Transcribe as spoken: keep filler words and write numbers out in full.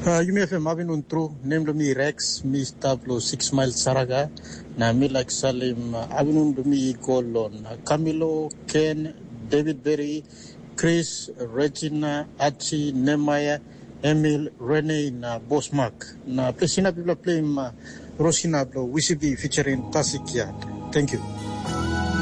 Uh, you may have Marvin Untru, named me Rex, me Stablo, Six Mile Saraga, na me like Salim, Avinun me Golon, Camilo, Ken, David Berry, Chris, Regina, Achi, Nemaya, Emil, Rene, na Boss Mark. Na Plesina people play ma Rosinablo, W C B featuring Tasikia. Thank you.